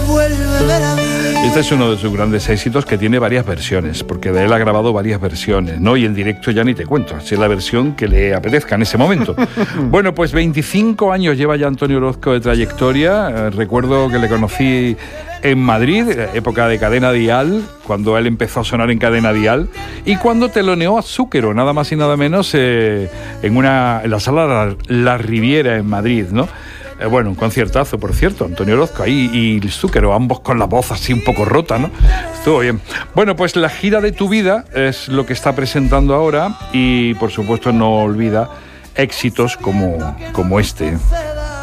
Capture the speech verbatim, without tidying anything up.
devuélveme la vida. Este es uno de sus grandes éxitos, que tiene varias versiones, porque de él ha grabado varias versiones, ¿no? Y en directo ya ni te cuento, así es la versión que le apetezca en ese momento. Bueno, pues veinticinco años lleva ya Antonio Orozco de trayectoria. Eh, recuerdo que le conocí en Madrid, época de Cadena Dial, cuando él empezó a sonar en Cadena Dial, y cuando teloneó a Zúquero, nada más y nada menos, eh, en, una, en la sala La, La Riviera en Madrid, ¿no? Eh, bueno, un conciertazo, por cierto, Antonio Orozco ahí y Zúquero, ambos con la voz así un poco rota, ¿no? Estuvo bien. Bueno, pues la gira de tu vida es lo que está presentando ahora y, por supuesto, no olvida éxitos como, como este.